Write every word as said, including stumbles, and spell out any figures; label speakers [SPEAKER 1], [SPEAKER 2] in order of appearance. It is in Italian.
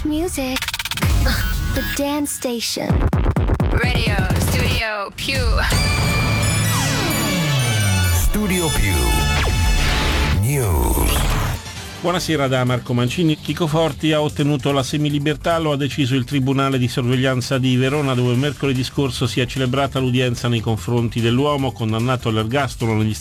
[SPEAKER 1] best music. The Dance Station.
[SPEAKER 2] Radio Studio Più.
[SPEAKER 3] Studio Più News.
[SPEAKER 4] Buonasera da Marco Mancini. Chico Forti ha ottenuto la semilibertà, lo ha deciso il Tribunale di Sorveglianza di Verona, dove mercoledì scorso si è celebrata l'udienza nei confronti dell'uomo condannato all'ergastolo negli